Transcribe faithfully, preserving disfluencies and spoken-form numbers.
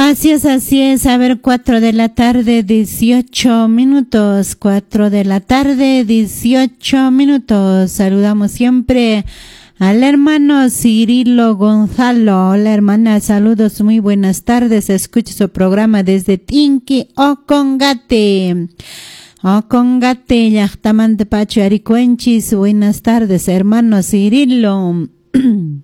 Así es, así es. A ver, cuatro de la tarde, dieciocho minutos. Cuatro de la tarde, dieciocho minutos. Saludamos siempre al hermano Cirilo Gonzalo. Hola, hermana, saludos, muy buenas tardes. Escucha su programa desde Tinqui, Ocongate. Ocongate, Llaqtamanta Pacho Aricuenchis. Buenas tardes, hermano Cirilo.